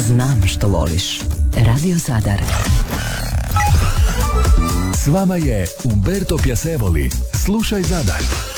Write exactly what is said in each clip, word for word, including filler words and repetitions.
Znam što voliš. Radio Zadar. S vama je Umberto Piacevoli. Slušaj Zadar.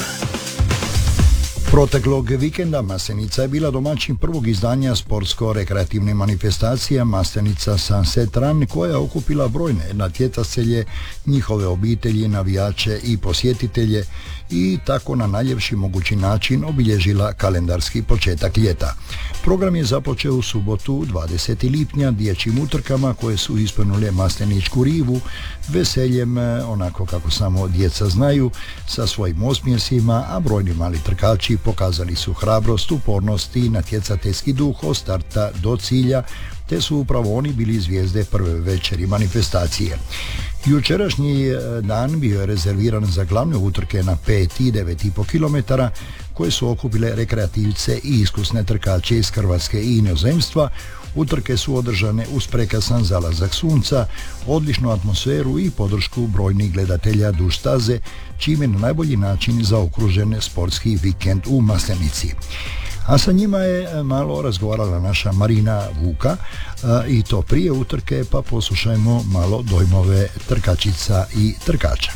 Proteklog vikenda Maslenica je bila domaćin prvog izdanja sportsko-rekreativne manifestacije Maslenica Sunset Run, koja je okupila brojne natjecatelje, njihove obitelji, navijače i posjetitelje i tako na najljepši mogući način obilježila kalendarski početak ljeta. Program je započeo u subotu dvadesetog lipnja dječjim utrkama koje su ispunile masleničku rivu, veseljem onako kako samo djeca znaju, sa svojim osmjesima, a brojni mali trkači pokazali su hrabrost, upornost i natjecateljski duh od starta do cilja, te su upravo oni bili zvijezde prve večeri manifestacije. Jučerašnji dan bio je rezerviran za glavne utrke na pet i devet i pol kilometara koje su okupile rekreativce i iskusne trkače iz Hrvatske i inozemstva. Utrke su održane uz prekrasan zalazak sunca, odličnu atmosferu i podršku brojnih gledatelja duž staze, čime na najbolji način zaokružen sportski vikend u Maslenici. A sa njima je malo razgovarala naša Marina Vuka, i to prije utrke, pa poslušajmo malo dojmove trkačica i trkača.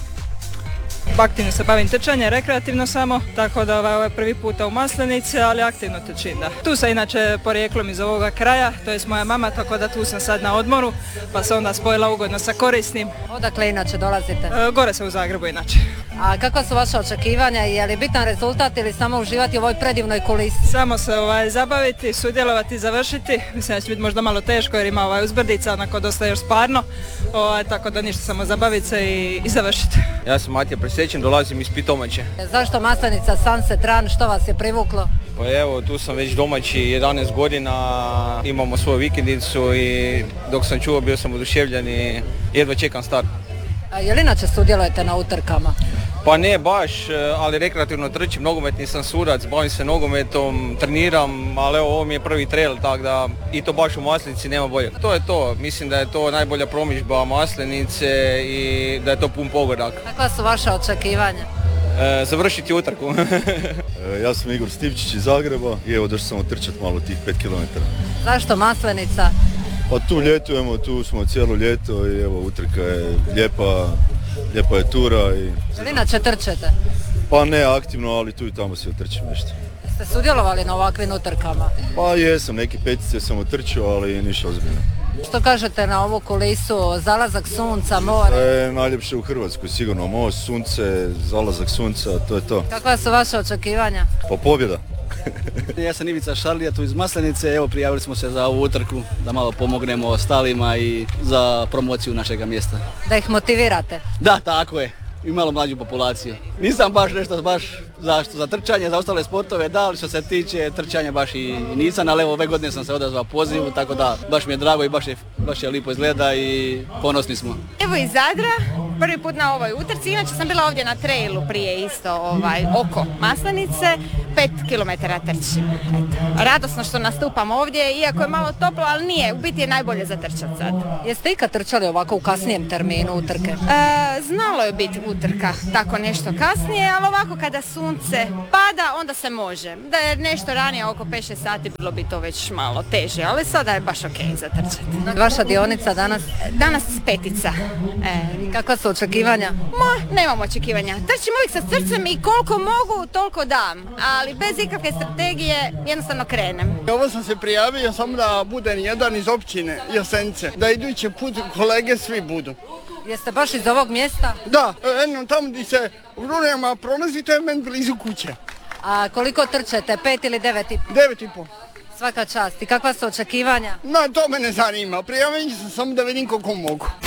Aktivno se bavim trčanjem, rekreativno samo, tako da ovo je prvi puta u Maslenici, ali aktivno trčim, da. Tu sam inače porijeklom iz ovoga kraja, to je moja mama, tako da tu sam sad na odmoru, pa se onda spojila ugodno sa korisnim. Odakle inače dolazite? E, gore se u Zagrebu inače. A kakva su vaše očekivanja? Je li bitan rezultat ili samo uživati u ovoj predivnoj kulisi? Samo se ovaj, zabaviti, sudjelovati i završiti. Mislim da će biti možda malo teško jer ima ovaj uzbrdica, onako dosta još sparno, ovaj, tako da ništa, samo zabaviti se i, i završiti. Ja sam Matija Presjećen, dolazim iz Pitomače. Zašto Maslenica Sunset Run, što vas je privuklo? Pa evo, tu sam već domaći jedanaest godina, imamo svoju vikendicu i dok sam čuo bio sam oduševljen i jedva čekam start. A je li inače sudjelujete na utrkama? Pa ne baš, ali rekreativno trčim, nogometni sam sudac, bavim se nogometom, treniram, ali evo ovo mi je prvi trail, tako da i to baš u Maslenici nema bolje. To je to, mislim da je to najbolja promidžba Maslenice i da je to pun pogodak. Kakva su vaša očekivanja? E, završiti utrku. Ja sam Igor Stivčić iz Zagreba i evo došao sam otrčati malo tih pet kilometara. Zašto Maslenica? Pa tu ljetujemo, tu smo cijelo ljeto i evo utrka je lijepa, lijepa je tura. I... Jel inače trčete? Pa ne aktivno, ali tu i tamo se otrčim nešto. Jeste sudjelovali na ovakvim utrkama? Pa jesam, neke petice sam otrčio, ali ništa ozbiljno. Što kažete na ovu kulisu, zalazak sunca, more? To je najljepše u Hrvatskoj, sigurno, most, sunce, zalazak sunca, to je to. Kakva su vaše očekivanja? Pa pobjeda. Ja sam Ivica Šarlija, tu iz Maslenice, evo prijavili smo se za ovu utrku da malo pomognemo ostalima i za promociju našega mjesta. Da ih motivirate? Da, tako je. I malo mlađu populaciju. Nisam baš nešto baš zašto za trčanje, za ostale sportove, da, ali što se tiče trčanja baš i nisam, ali evo ove godine sam se odazvao pozivu, tako da baš mi je drago i baš je, baš je lipo izgleda i ponosni smo. Evo iz Zadra, prvi put na ovoj utrci, inače sam bila ovdje na trailu prije isto ovaj, oko Maslenice, pet kilometara trčim. Eto. Radosno što nastupam ovdje, iako je malo toplo, ali nije, u biti je najbolje za trčat sad. Jeste ikad trčali ovako u kasnijem terminu utrke? E, znalo je biti utrka tako nešto kasnije, ali ovako kada sunce pada, onda se može. Da je nešto ranije, oko pet šest sati, bilo bi to već malo teže, ali sada je baš ok za trčati. Vaša dionica danas? Danas petica. E, kakva su očekivanja? Ma, nemam očekivanja. Trčim uvijek sa srcem i koliko mogu, toliko dam. Ali bez ikakve strategije jednostavno krenem. Ovo sam se prijavio samo da budem jedan iz općine Jasenice, da idući put kolege svi budu. Jeste baš iz ovog mjesta? Da, jedno tamo gdje se u rurima prolazi, to je meni blizu kuće. A koliko trčete, pet ili devet i pol? Devet i pol. Svaka čast. I kakva su očekivanja? No, to me ne zanima. Prijavio sam samo da vidim koliko mogu.